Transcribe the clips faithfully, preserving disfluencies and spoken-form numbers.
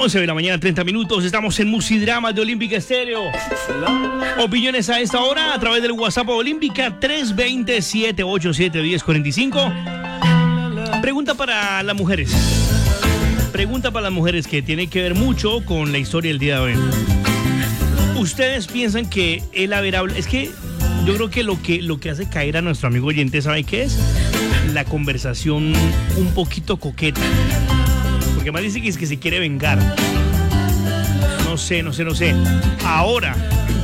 once de la mañana, treinta minutos. Estamos en Musidrama de Olímpica Estéreo. Opiniones a esta hora a través del WhatsApp Olímpica tres dos cero, siete ocho siete, uno cero cuatro cinco. Pregunta para las mujeres. Pregunta para las mujeres que tiene que ver mucho con la historia del día de hoy. ¿Ustedes piensan que el haber hablado... Es que yo creo que lo que lo que hace caer a nuestro amigo oyente, ¿sabe qué es? La conversación un poquito coqueta. Porque más dice que es que se quiere vengar. No sé, no sé, no sé. Ahora,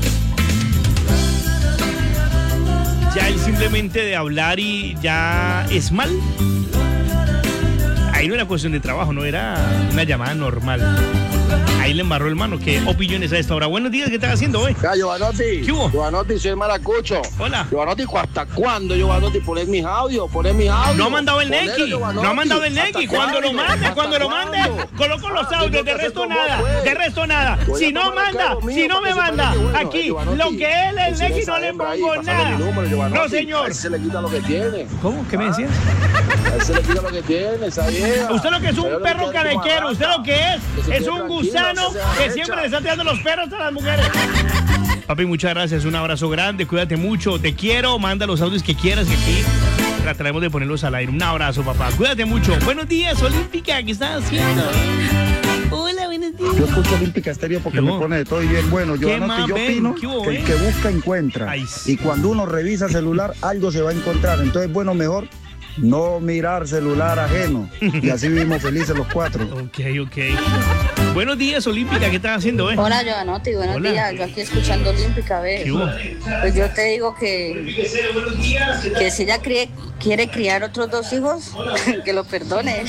ya el simplemente de hablar y ya es mal. Ahí no era cuestión de trabajo, no era una llamada normal. Ahí le embarró el mano. ¿Qué opiniones a esta hora? Buenos días, ¿qué estás haciendo hoy? Ya, Giovanotti. ¿Qué hubo? Giovanotti, soy el maracucho. Hola. Giovanotti, ¿hasta cuándo, Giovanotti? Poner mis audios, poner mis audios. No ha mandado el Neki. No ha mandado el Neki. Cuando lo mande, cuando lo mande, coloco los audios. De resto nada. De resto nada. Si no manda, si no me manda, aquí, lo que él, el Neki, no le pongo nada. No, señor. Se le quita lo que tiene. ¿Cómo? ¿Qué me decías? Se le quita lo que tiene, esa vieja. Usted lo que es un perro canequero. Usted lo que es es un gusano que siempre le está tirando los perros a las mujeres. Papi, muchas gracias, un abrazo grande, cuídate mucho, te quiero, manda los audios que quieras que aquí trataremos de ponerlos al aire. Un abrazo, papá, cuídate mucho. Buenos días, Olímpica, ¿qué estás haciendo? Hola, buenos días. Yo escucho Olímpica Estéreo porque me pone de todo y bien bueno. Yo, anoto, yo opino hubo, que eh? el que busca encuentra. Ay, sí. Y cuando uno revisa celular, algo se va a encontrar. Entonces, bueno, mejor no mirar celular ajeno. Y así vivimos felices los cuatro. Ok, ok. Buenos días, Olímpica, ¿qué estás haciendo, eh? Hola, Giovanotti, buenos Hola. días. Yo aquí escuchando Olímpica, ¿ves? ¿Qué hubo? Pues yo te digo que, que si ella críe- quiere criar otros dos hijos, que lo perdone.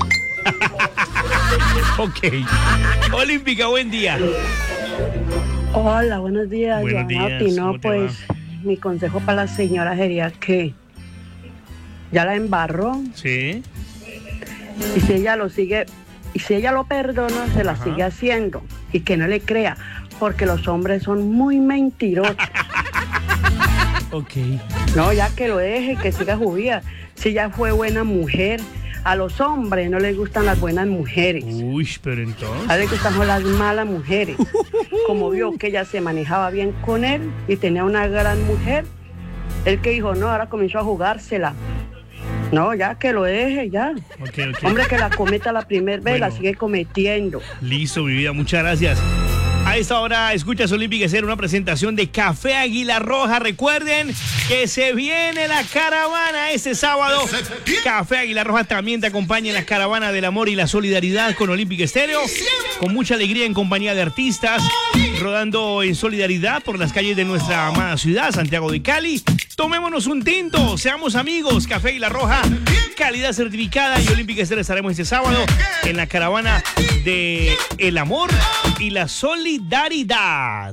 Ok. Olímpica, buen día. Hola, buenos días, Buenos Giovanotti. días, No, ¿cómo te pues mi consejo para la señora sería que ya la embarró Sí. y si ella lo sigue, y si ella lo perdona, se la Ajá. sigue haciendo y que no le crea, porque los hombres son muy mentirosos. Ok. No, ya que lo deje, que siga su vida. Si ella fue buena mujer, a los hombres no les gustan las buenas mujeres. Uy, pero entonces. A él le gustan son las malas mujeres. Como vio que ella se manejaba bien con él y tenía una gran mujer, él que dijo, no, ahora comenzó a jugársela. No, ya que lo deje, ya. Ok, ok. Hombre, que la cometa la primera vez, Bueno. la sigue cometiendo. Listo, mi vida, muchas gracias. A esta hora escuchas Olímpica Estéreo, una presentación de Café Águila Roja. Recuerden que se viene la caravana este sábado. Café Águila Roja también te acompaña en la caravana del amor y la solidaridad con Olímpica Estéreo. Con mucha alegría en compañía de artistas, rodando en solidaridad por las calles de nuestra amada ciudad, Santiago de Cali. Tomémonos un tinto, seamos amigos. Café Águila Roja, calidad certificada, y Olímpica Estéreo estaremos este sábado en la caravana de el amor y la solidaridad.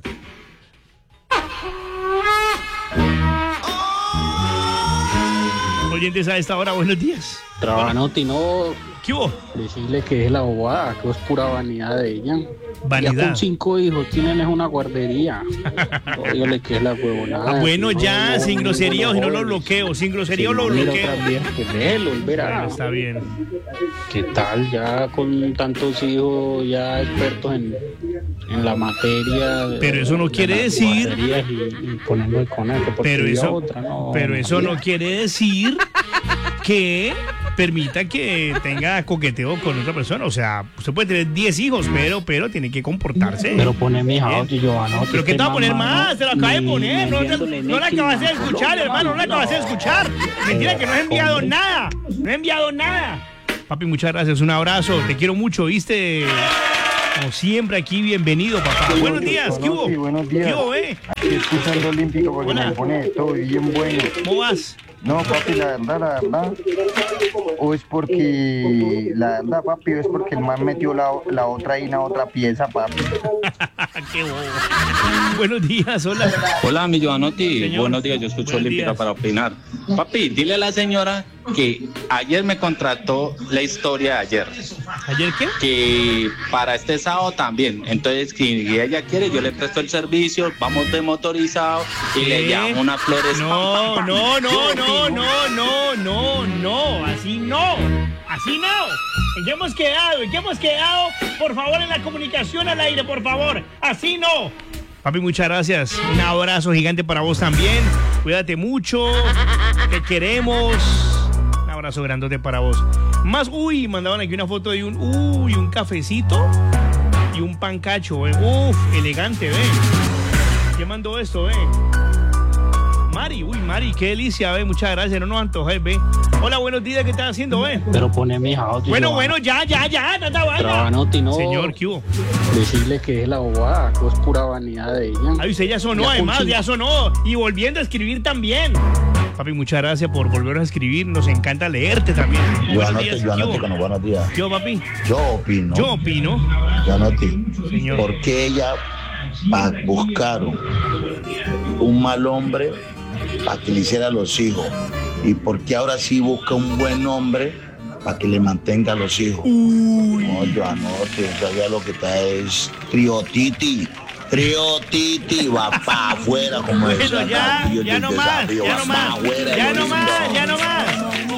Oyentes a esta hora, buenos días. Giovanotti, no ¿Qué hubo? decirle que es la bobada, que es pura vanidad de ella. Vanidad. Ya con cinco hijos tienen es una guardería. No, dígale que es la huevonada. Ah, bueno, No, ya, no, sin no, grosería, no, o si no no, lo bloqueo. Sin grosería o si lo no, mira bloqueo. otras viejas que velo, él verá. Bueno, está bien. ¿Qué tal? Ya con tantos hijos, ya expertos en, en la materia. de- Pero eso no de quiere las decir- guarderías Y, y poniendo el conaje, porque Pero ya eso, otra, no, pero eso no María. quiere decir que permita que tenga coqueteo con otra persona. O sea, usted puede tener diez hijos, pero, pero tiene que comportarse. Pero pone mis Bien. audios, Giovanotti. ¿Pero qué te va a poner mamá, más? Se lo acabé de ni- poner. ni No, enviándole no la Neki, acabas de mamá. escuchar, hermano. No la acabas de escuchar. Mentira que no he enviado nada. No he enviado nada. Papi, muchas gracias. Un abrazo. Te quiero mucho, ¿viste? Como siempre aquí, bienvenido, papá. Buenos días. ¿Qué hubo? Sí, buenos días. ¿Qué hubo, eh? Estoy escuchando Olímpico porque Hola. me pone de todo y bien bueno. ¿Cómo vas? No, papi, la verdad, la verdad, o es porque, la verdad, papi, o es porque el man metió la, la otra y la otra pieza, papi. Qué bobo. Buenos días, hola. Hola, mi Giovanotti. Señor. Buenos días, yo escucho Buenos Olímpica días. para opinar. Papi, dile a la señora que ayer me contrató la historia de ayer, ¿Ayer qué? que para este sábado también. Entonces, si ella quiere, yo le presto el servicio, vamos de motorizado y le ¿Qué? llamo unas flores. No, no, no, no, no, no, no, no, no, así no, así no. ¿En qué hemos quedado? ¿En qué hemos quedado? Por favor, en la comunicación al aire, por favor, así no. Papi, muchas gracias. Un abrazo gigante para vos también. Cuídate mucho, te queremos. Un abrazo grandote para vos. Más, uy, mandaban aquí una foto de un, uy, un cafecito y un pancacho, ve. Uf, elegante, ve. ¿Quién mandó esto, ve? Mari, uy, Mari, qué delicia, ve, muchas gracias, no nos antojes, ve. Hola, buenos días, ¿qué estás haciendo, ve? Pero pone mi audio. Bueno, bueno, ya, ya, ya, tata, vaya. Trabanotti, no. Señor, ¿qué hubo? Decirle que es la bobada, que es pura vanidad de ella. Ay, usted ya sonó, Ya además, con- ya sonó. Y volviendo a escribir también. Papi, muchas gracias por volver a escribir, nos encanta leerte también. Yo Buenos anote, días, yo ¿qué anote hubo? con los buenos días. ¿Qué hubo, papi? Yo opino. Yo opino. Yo anote. Señor. ¿Por qué ella va a buscar un mal hombre para que le hiciera los hijos? ¿Y por qué ahora sí busca un buen hombre para que le mantenga a los hijos? No, yo anote, todavía lo que está es triotiti. Triotiti va para afuera, como Bueno, decía ya, Castillo ya del no más, Desafío, ya va no pa' más, afuera, ya yo no digo, más, ya no más.